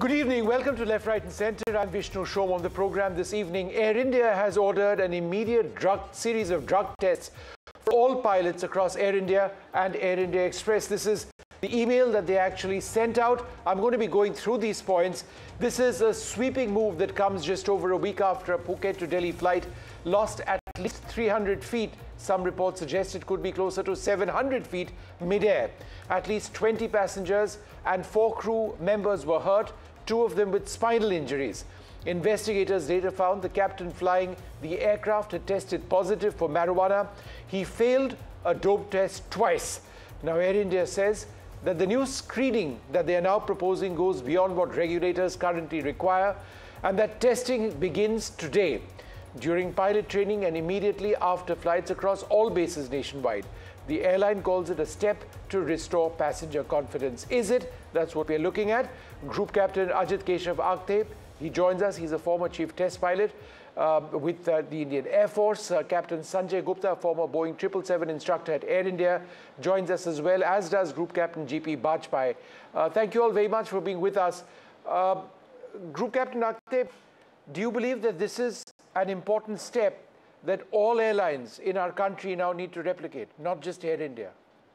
Good evening. Welcome to Left, Right and Centre. I'm Vishnu Shom. On the programme this evening, Air India has ordered an immediate series of drug tests for all pilots across Air India and Air India Express. This is the email that they actually sent out. I'm going to be going through these points. This is a sweeping move that comes just over a week after a Phuket to Delhi flight lost at least 300 feet. Some reports suggest it could be closer to 700 feet mid-air. At least 20 passengers and 4 crew members were hurt, 2 of them with spinal injuries. Investigators later found the captain flying the aircraft had tested positive for marijuana. He failed a dope test twice. Now, Air India says that the new screening that they are now proposing goes beyond what regulators currently require, and that testing begins today during pilot training and immediately after flights across all bases nationwide. The airline calls it a step to restore passenger confidence. Is it? That's what we're looking at. Group Captain Ajit Keshav Agte, he joins us. He's a former chief test pilot with the Indian Air Force. Captain Sanjay Gupta, former Boeing 777 instructor at Air India, joins us as well, as does Group Captain GP Bajpai. Thank you all very much for being with us. Group Captain Agte, do you believe that this is an important step that all airlines in our country now need to replicate, not just Air India?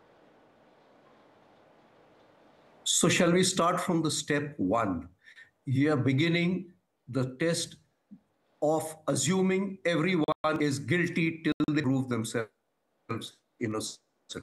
So shall we start from the step one? We are beginning the test of assuming everyone is guilty till they prove themselves innocent.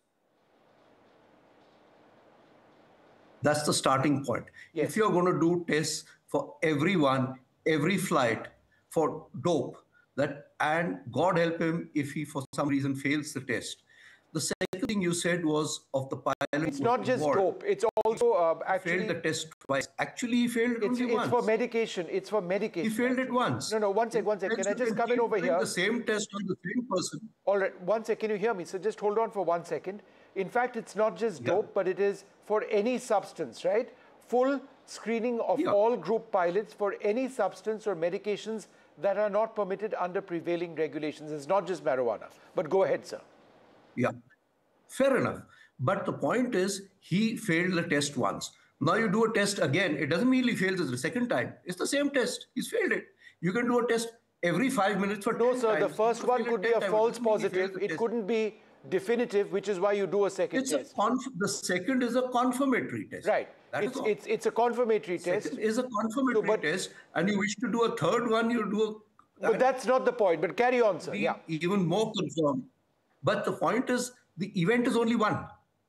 That's the starting point. Yes. If you're going to do tests for everyone, every flight for dope, and God help him if he for some reason fails the test. The second thing you said was of the pilot. It's not just dope. It's also actually failed the test twice. Actually, he failed it only once. It's for medication. It's for medication. He failed it once. No, one sec. Can I just come in over here? The same test on the same person. All right, one sec. Can you hear me? So just hold on for 1 second. In fact, it's not just dope, but it is for any substance, right? Full screening of all group pilots for any substance or medications that are not permitted under prevailing regulations. It's not just marijuana. But go ahead, sir. Yeah, fair enough. But the point is, he failed the test once. Now you do a test again. It doesn't mean he fails it the second time. It's the same test. He's failed it. You can do a test every 5 minutes for 10 times. No, sir, the first one could be a false positive. It couldn't be definitive, which is why you do a second test. The second is a confirmatory test. Right. It's a confirmatory test. Second is a confirmatory test, and you wish to do a third one, you do a... But that's not the point. But carry on, sir. Yeah. Even more confirmed. But the point is, the event is only one.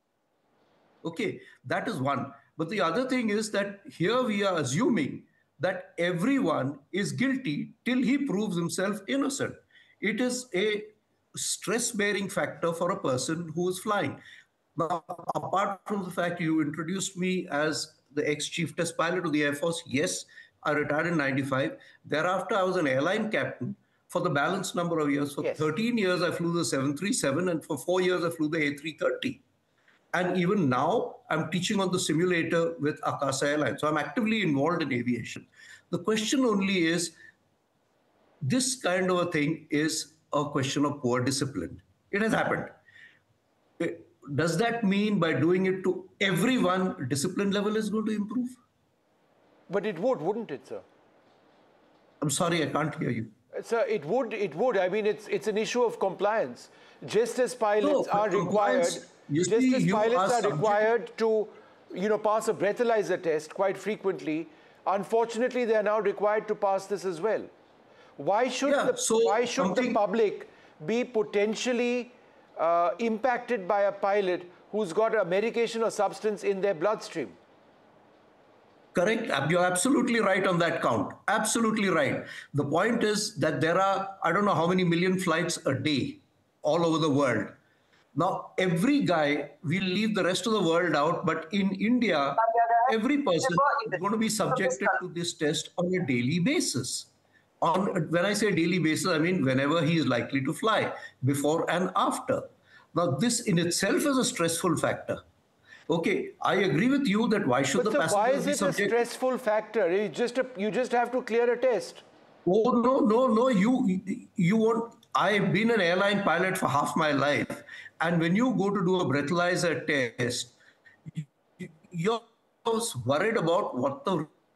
Okay, that is one. But the other thing is that here we are assuming that everyone is guilty till he proves himself innocent. It is a stress-bearing factor for a person who is flying. Now, apart from the fact you introduced me as the ex-chief test pilot of the Air Force, yes, I retired in 95. Thereafter, I was an airline captain for the balanced number of years. For 13 years, I flew the 737, and for 4 years, I flew the A330. And even now, I'm teaching on the simulator with Akasa Airlines. So I'm actively involved in aviation. The question only is, this kind of a thing is a question of poor discipline. It has happened. Does that mean by doing it to everyone, discipline level is going to improve? But it would, wouldn't it, sir? I'm sorry, I can't hear you. Sir, it would. I mean, it's an issue of compliance. Just as pilots are required, to, pass a breathalyzer test quite frequently, unfortunately, they are now required to pass this as well. Why should the public be potentially impacted by a pilot who's got a medication or substance in their bloodstream? Correct. You're absolutely right on that count. Absolutely right. The point is that there are, I don't know how many million flights a day all over the world. Now, every guy, we'll leave the rest of the world out, but in India, every person is going to be subjected to this test on a daily basis. When I say daily basis, I mean whenever he is likely to fly, before and after. Now, this in itself is a stressful factor. Okay, I agree with you that why should the passenger be subject? Why is it a stressful factor? You just have to clear a test. Oh, no. You won't. I've been an airline pilot for half my life. And when you go to do a breathalyzer test, you're worried about what the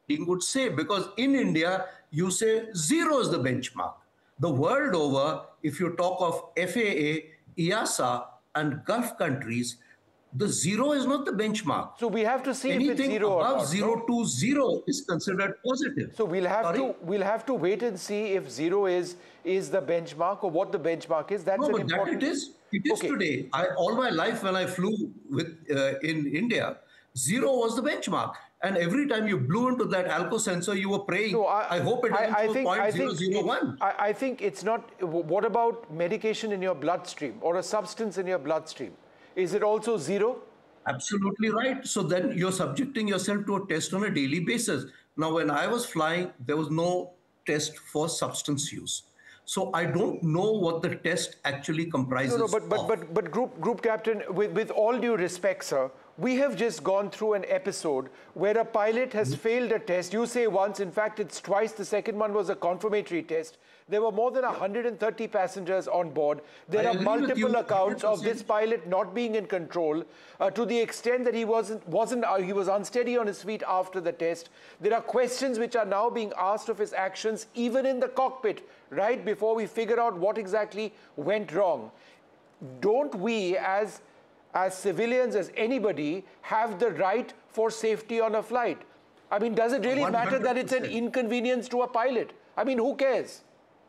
would say, because in India, you say zero is the benchmark. The world over, if you talk of FAA, EASA, and Gulf countries, the zero is not the benchmark. So we have to see if it's Anything zero or above not. 0 No? to 0 is considered positive. So we'll have to wait and see if zero is the benchmark or what the benchmark is. That's No, an but important. that it is Okay. today. All my life when I flew in India, zero was the benchmark. And every time you blew into that ALCO sensor, you were praying, No, I hope it doesn't show 0.001. I think it's not. What about medication in your bloodstream or a substance in your bloodstream? Is it also zero? Absolutely right. So then you're subjecting yourself to a test on a daily basis. Now, when I was flying, there was no test for substance use. So I don't know what the test actually comprises No, of. but group captain, with all due respect, sir, we have just gone through an episode where a pilot has failed a test. You say once, in fact, it's twice. The second one was a confirmatory test. There were more than 130 passengers on board. There are multiple accounts of this pilot not being in control to the extent that he was unsteady on his feet after the test. There are questions which are now being asked of his actions, even in the cockpit, right before we figure out what exactly went wrong. Don't we, as civilians, as anybody, have the right for safety on a flight? I mean, does it really matter that it's an inconvenience to a pilot? I mean, who cares?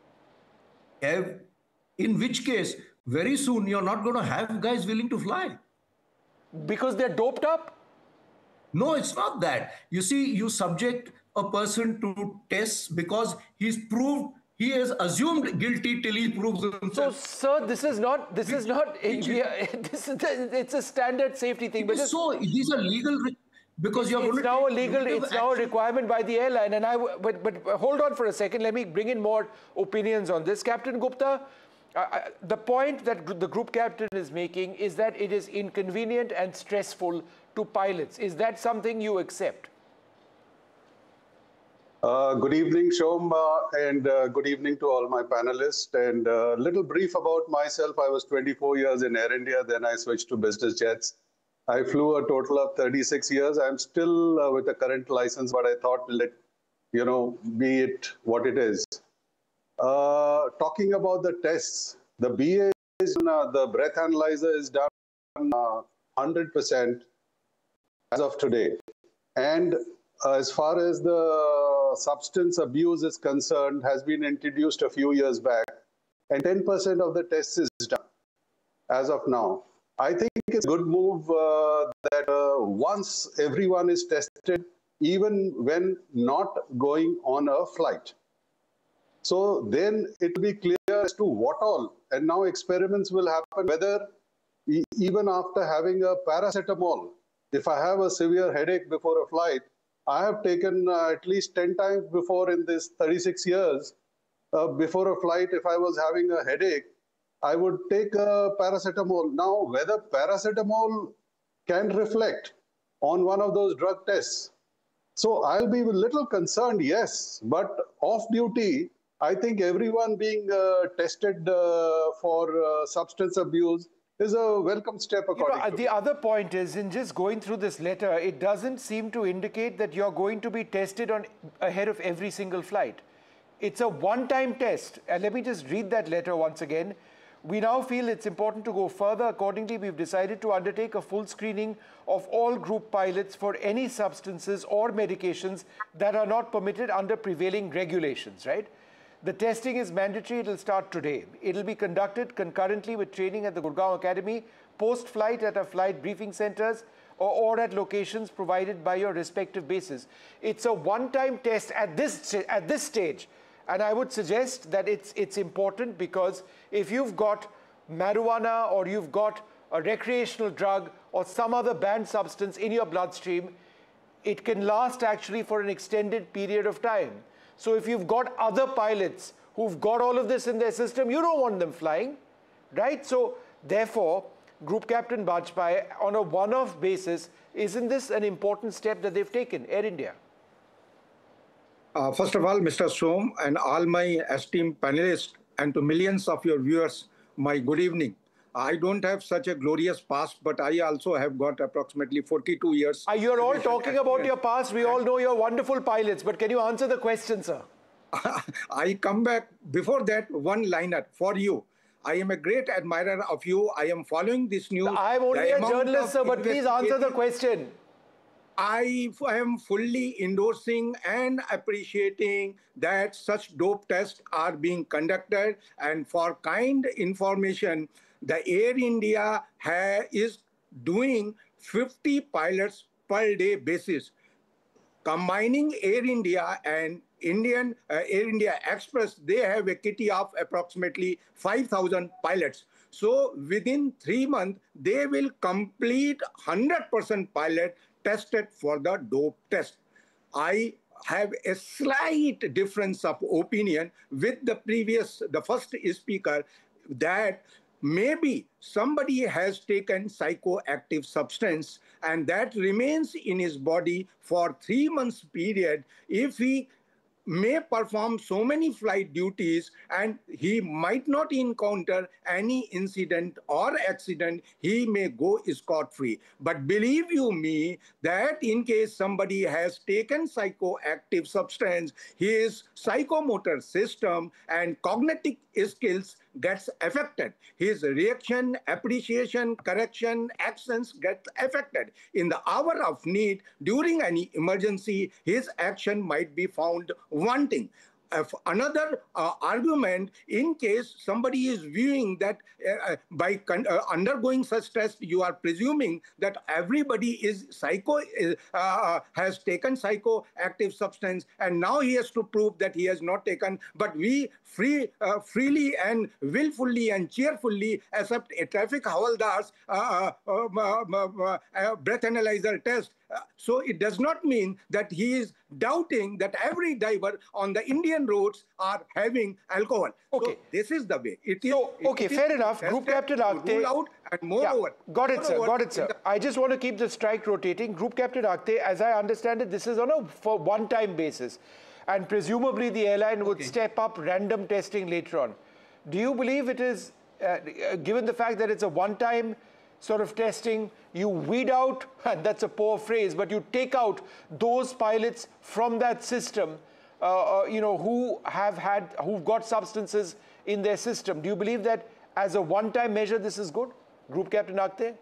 In which case, very soon you're not going to have guys willing to fly. Because they're doped up? No, it's not that. You see, you subject a person to tests because he is assumed guilty till he proves himself. So, sir, this is not India. It's a standard safety thing. But so these are legal, because you're it's now a legal. It's now a requirement by the airline. And but hold on for a second. Let me bring in more opinions on this, Captain Gupta. The point that the group captain is making is that it is inconvenient and stressful to pilots. Is that something you accept? Good evening, Shom, and good evening to all my panelists. And a little brief about myself. I was 24 years in Air India, then I switched to business jets. I flew a total of 36 years. I'm still with a current license, but I thought let, be it what it is. Talking about the tests, the BA is, the breath analyzer is done 100% as of today. And as far as the substance abuse is concerned, has been introduced a few years back, and 10% of the tests is done as of now. I think it's a good move that once everyone is tested, even when not going on a flight. So then it will be clear as to what all, and now experiments will happen, whether even after having a paracetamol, if I have a severe headache before a flight, I have taken at least 10 times before in this 36 years, before a flight, if I was having a headache, I would take a paracetamol. Now, whether paracetamol can reflect on one of those drug tests. So I'll be a little concerned, yes, but off duty, I think everyone being tested for substance abuse is a welcome step according to me. The other point is, in just going through this letter, it doesn't seem to indicate that you're going to be tested ahead of every single flight. It's a one-time test. And let me just read that letter once again. We now feel it's important to go further. Accordingly, we've decided to undertake a full screening of all group pilots for any substances or medications that are not permitted under prevailing regulations, right? The testing is mandatory. It'll start today. It'll be conducted concurrently with training at the Gurgaon Academy, post-flight at our flight briefing centers, or at locations provided by your respective bases. It's a one-time test at this stage. And I would suggest that it's important, because if you've got marijuana or you've got a recreational drug or some other banned substance in your bloodstream, it can last actually for an extended period of time. So if you've got other pilots who've got all of this in their system, you don't want them flying, right? So therefore, Group Captain Bajpai, on a one-off basis, isn't this an important step that they've taken, Air India? First of all, Mr. Som and all my esteemed panelists, and to millions of your viewers, my good evening. I don't have such a glorious past, but I also have got approximately 42 years. You're all talking about your past. We all know you're wonderful pilots, but can you answer the question, sir? I come back before that one-liner for you. I am a great admirer of you. I am following this news. I'm only a journalist, sir, but please answer the question. I am fully endorsing and appreciating that such dope tests are being conducted. And for kind information, the Air India is doing 50 pilots per day basis. Combining Air India and Air India Express, they have a kitty of approximately 5,000 pilots. So within 3 months, they will complete 100% pilot tested for the dope test. I have a slight difference of opinion with the first speaker, that maybe somebody has taken psychoactive substance and that remains in his body for 3 months period. If he may perform so many flight duties and he might not encounter any incident or accident, he may go scot-free. But believe you me, that in case somebody has taken psychoactive substance, his psychomotor system and cognitive skills gets affected. His reaction, appreciation, correction, actions get affected. In the hour of need, during any emergency, his action might be found wanting. Another argument, in case somebody is viewing that by undergoing such test, you are presuming that everybody is has taken psychoactive substance, and now he has to prove that he has not taken. But we freely and willfully and cheerfully accept a traffic havaldar's breath analyzer test. So it does not mean that he is doubting that every driver on the Indian roads are having alcohol. Okay. So this is the way. Fair enough. Group Captain Akhte. And moreover, got it, sir. I just want to keep the strike rotating. Group Captain Akhte, as I understand it, this is on a one-time basis. And presumably the airline would step up random testing later on. Do you believe it is, given the fact that it's a one-time sort of testing, you weed out, and that's a poor phrase, but you take out those pilots from that system, who've got substances in their system? Do you believe that as a one-time measure, this is good? Group Captain Akhte?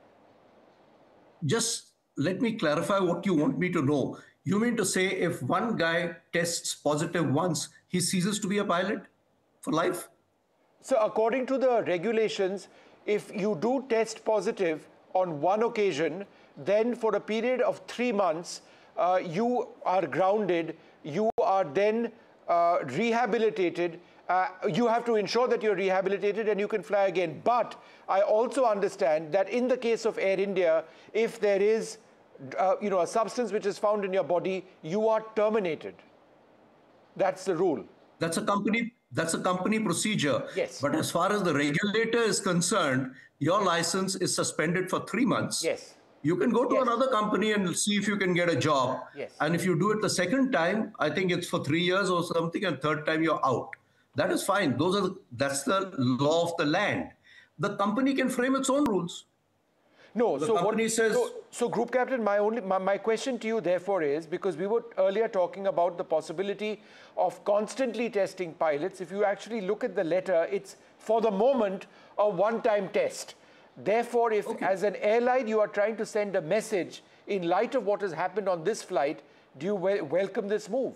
Just let me clarify what you want me to know. You mean to say if one guy tests positive once, he ceases to be a pilot for life? So according to the regulations, if you do test positive on one occasion, then for a period of 3 months, you are grounded, you are then rehabilitated. You have to ensure that you're rehabilitated and you can fly again. But I also understand that in the case of Air India, if there is a substance which is found in your body, you are terminated. That's the rule. That's a company procedure. Yes. But as far as the regulator is concerned, your license is suspended for 3 months. Yes. You can go to another company and see if you can get a job. Yes. And if you do it the second time, I think it's for 3 years or something, and third time you're out. That is fine. That's the law of the land. The company can frame its own rules. No, the company says. So, Group Captain, my question to you, therefore, is because we were earlier talking about the possibility of constantly testing pilots. If you actually look at the letter, it's for the moment a one-time test. Therefore, if as an airline you are trying to send a message in light of what has happened on this flight, do you welcome this move?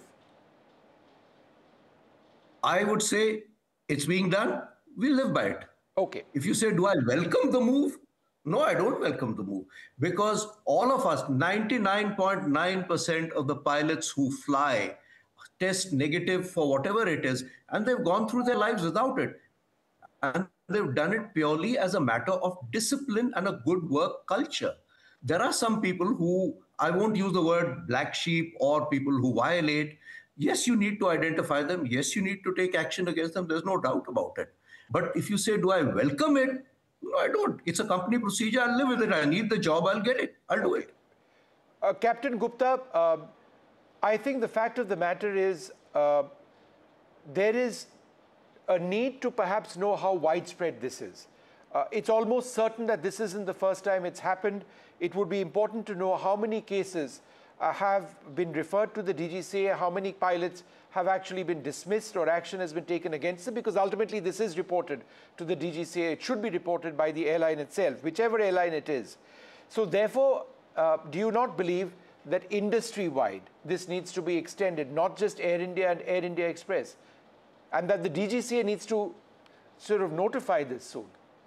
I would say it's being done. We live by it. Okay. If you say, do I welcome the move? No, I don't welcome the move, because all of us, 99.9% of the pilots who fly test negative for whatever it is, and they've gone through their lives without it. And they've done it purely as a matter of discipline and a good work culture. There are some people who, I won't use the word black sheep or people who violate. Yes, you need to identify them. Yes, you need to take action against them. There's no doubt about it. But if you say, do I welcome it? No, I don't. It's a company procedure. I'll live with it. I need the job. I'll get it. I'll do it. Captain Gupta, I think the fact of the matter is there is a need to perhaps know how widespread this is. It's almost certain that this isn't the first time it's happened. It would be important to know how many cases have been referred to the DGCA, how many pilots have actually been dismissed or action has been taken against them, because ultimately this is reported to the DGCA. It should be reported by the airline itself, whichever airline it is. So therefore, do you not believe that industry-wide this needs to be extended, not just Air India and Air India Express, and that the DGCA needs to sort of notify this soon?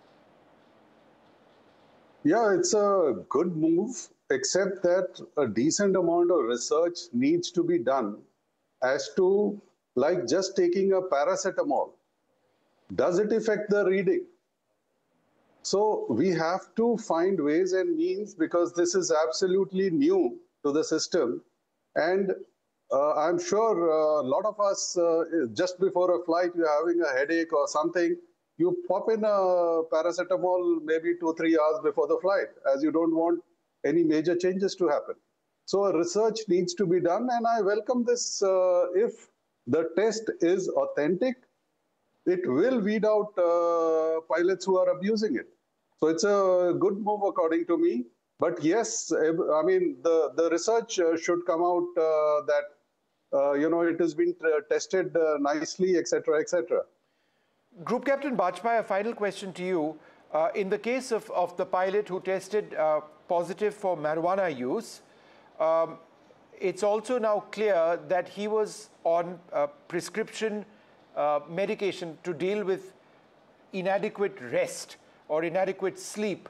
Yeah, it's a good move, except that a decent amount of research needs to be done as to, like just taking a paracetamol, does it affect the reading? So we have to find ways and means, because this is absolutely new to the system. And I'm sure a lot of us, just before a flight, you're having a headache or something, you pop in a paracetamol maybe 2-3 hours before the flight, as you don't want any major changes to happen. So research needs to be done, and I welcome this. If the test is authentic, it will weed out pilots who are abusing it. So it's a good move according to me. But yes, I mean, the research should come out that, you know, it has been tested nicely, etc., etc. Group Captain Bajpai, a final question to you. In the case of the pilot who tested positive for marijuana use, it's also now clear that he was on prescription medication to deal with inadequate rest or inadequate sleep.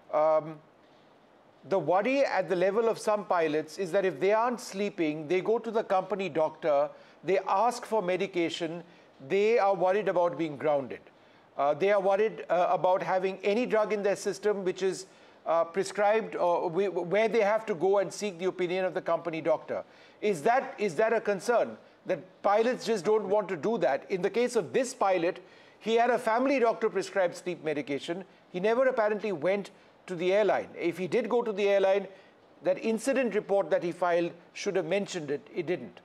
The worry at the level of some pilots is that if they aren't sleeping, they go to the company doctor, they ask for medication, they are worried about being grounded. They are worried about having any drug in their system which is prescribed, or where they have to go and seek the opinion of the company doctor. Is that a concern, that pilots just don't want to do that? In the case of this pilot, he had a family doctor prescribe sleep medication. He never apparently went to the airline. If he did go to the airline, that incident report that he filed should have mentioned it. It didn't.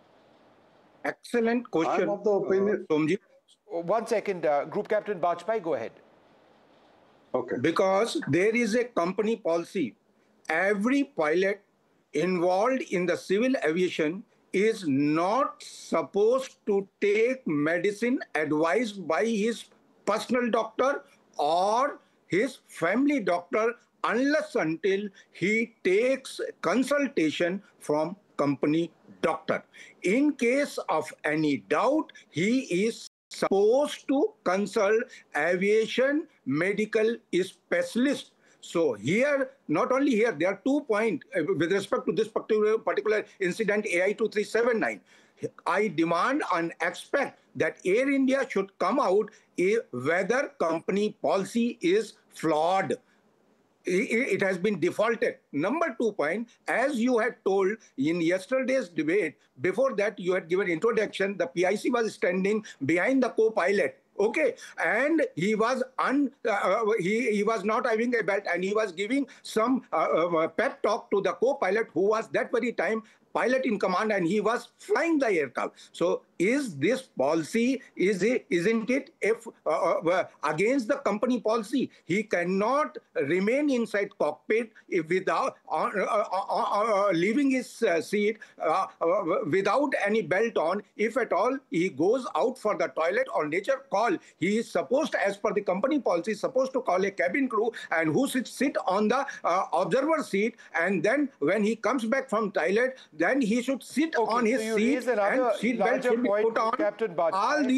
Excellent question. I'm of the opinion. Somji. 1 second, Group Captain Bajpai, go ahead. Okay. Because there is a company policy. Every pilot involved in the civil aviation is not supposed to take medicine advised by his personal doctor or his family doctor unless until he takes consultation from company doctor. In case of any doubt, he is supposed to consult aviation medical specialist. So here, not only here, there are 2 points with respect to this particular incident, AI 2379. I demand and expect that Air India should come out whether company policy is flawed. It has been defaulted. Number 2 point, as you had told in yesterday's debate, before that you had given introduction, the PIC was standing behind the co-pilot. Okay, and he was he was not having a belt, and he was giving some pep talk to the co-pilot, who was that very time pilot in command, and he was flying the aircraft. So is this policy, isn't it if against the company policy? He cannot remain inside cockpit without leaving his seat without any belt on. If at all he goes out for the toilet or nature call, he is supposed, as per the company policy, supposed to call a cabin crew and who sit on the observer seat, and then when he comes back from toilet, then he should sit on his seat and seat belt should be put on. Captain Bajpai.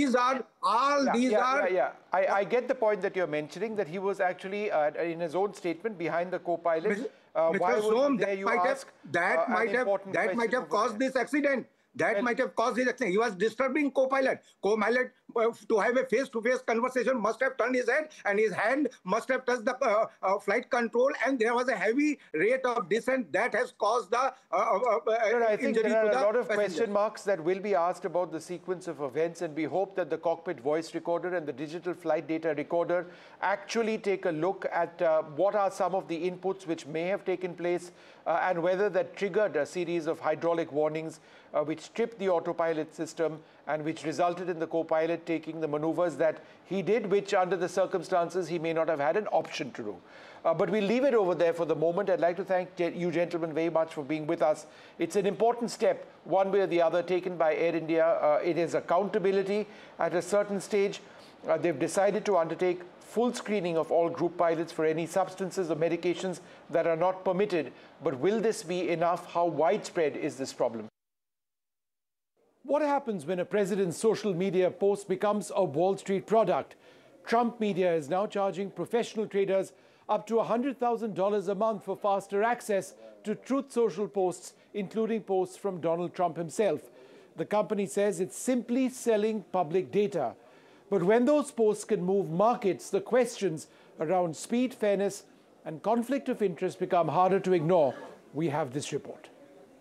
I get the point that you're mentioning, that he was actually in his own statement behind the co-pilot. Mr. Som, that might have caused this accident. That might have caused his accident. He was disturbing co-pilot. Co-pilot, to have a face-to-face conversation, must have turned his head, and his hand must have touched the flight control, and there was a heavy rate of descent that has caused the I think injury there are to the a lot of passenger. question marks that will be asked about the sequence of events, and we hope that the cockpit voice recorder and the digital flight data recorder actually take a look at what are some of the inputs which may have taken place and whether that triggered a series of hydraulic warnings which tripped the autopilot system and which resulted in the co-pilot Pilot taking the maneuvers that he did, which under the circumstances he may not have had an option to do. But we'll leave it over there for the moment. I'd like to thank you gentlemen very much for being with us. It's an important step, one way or the other, taken by Air India. It is accountability at a certain stage. They've decided to undertake full screening of all group pilots for any substances or medications that are not permitted. But will this be enough? How widespread is this problem? What happens when a president's social media post becomes a Wall Street product? Trump Media is now charging professional traders up to $100,000 a month for faster access to Truth Social posts, including posts from Donald Trump himself. The company says it's simply selling public data. But when those posts can move markets, the questions around speed, fairness, and conflict of interest become harder to ignore. We have this report.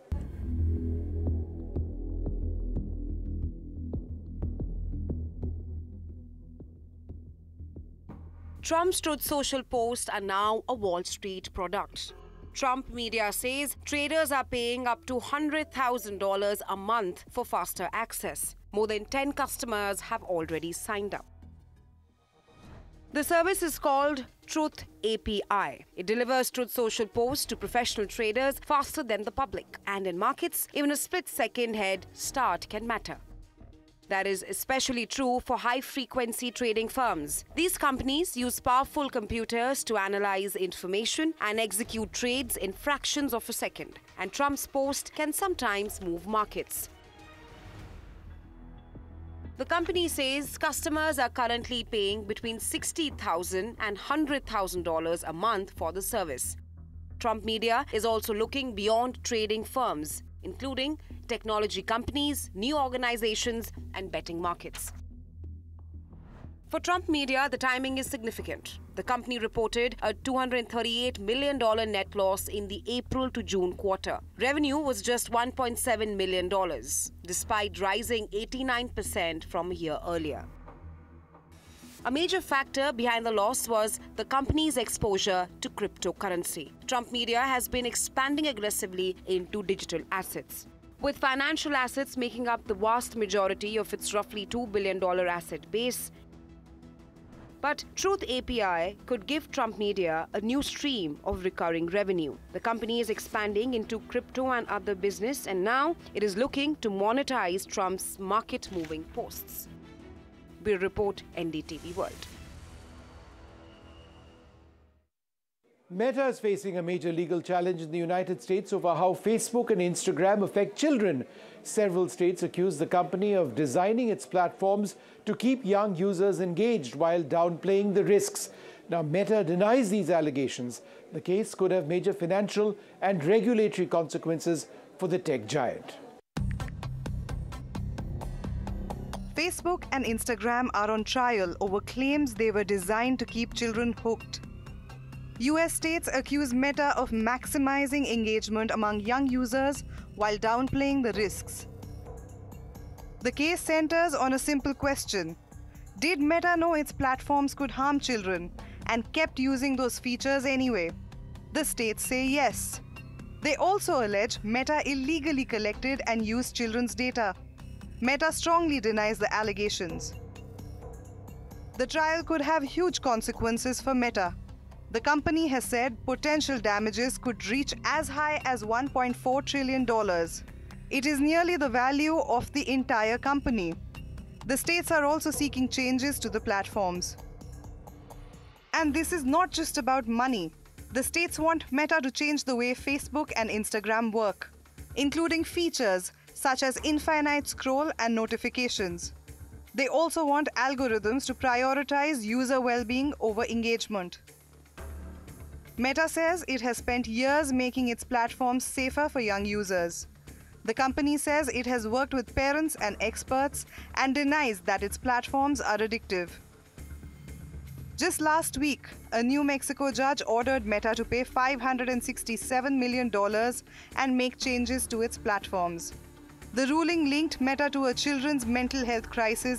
Trump's Truth Social posts are now a Wall Street product. Trump Media says traders are paying up to $100,000 a month for faster access. More than 10 customers have already signed up. The service is called Truth API. It delivers Truth Social posts to professional traders faster than the public. And in markets, even a split-second head start can matter. That is especially true for high-frequency trading firms. These companies use powerful computers to analyze information and execute trades in fractions of a second. And Trump's post can sometimes move markets. The company says customers are currently paying between $60,000 and $100,000 a month for the service. Trump Media is also looking beyond trading firms, including technology companies, new organizations, and betting markets. For Trump Media, the timing is significant. The company reported a $238 million net loss in the April to June quarter. Revenue was just $1.7 million, despite rising 89% from a year earlier. A major factor behind the loss was the company's exposure to cryptocurrency. Trump Media has been expanding aggressively into digital assets, with financial assets making up the vast majority of its roughly $2 billion asset base. But Truth API could give Trump Media a new stream of recurring revenue. The company is expanding into crypto and other business, and now it is looking to monetize Trump's market-moving posts. Bureau Report, NDTV World. Meta is facing a major legal challenge in the United States over how Facebook and Instagram affect children. Several states accuse the company of designing its platforms to keep young users engaged while downplaying the risks. Now, Meta denies these allegations. The case could have major financial and regulatory consequences for the tech giant. Facebook and Instagram are on trial over claims they were designed to keep children hooked. US states accuse Meta of maximizing engagement among young users while downplaying the risks. The case centers on a simple question: did Meta know its platforms could harm children and kept using those features anyway? The states say yes. They also allege Meta illegally collected and used children's data. Meta strongly denies the allegations. The trial could have huge consequences for Meta. The company has said potential damages could reach as high as $1.4 trillion. It is nearly the value of the entire company. The states are also seeking changes to the platforms. And this is not just about money. The states want Meta to change the way Facebook and Instagram work, including features such as infinite scroll and notifications. They also want algorithms to prioritize user well-being over engagement. Meta says it has spent years making its platforms safer for young users. The company says it has worked with parents and experts and denies that its platforms are addictive. Just last week, a New Mexico judge ordered Meta to pay $567 million and make changes to its platforms. The ruling linked Meta to a children's mental health crisis